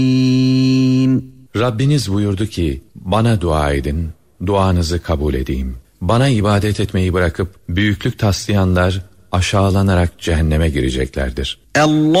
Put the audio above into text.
Rabbiniz buyurdu ki, bana dua edin, duanızı kabul edeyim. Bana ibadet etmeyi bırakıp büyüklük taslayanlar aşağılanarak cehenneme gireceklerdir. Allah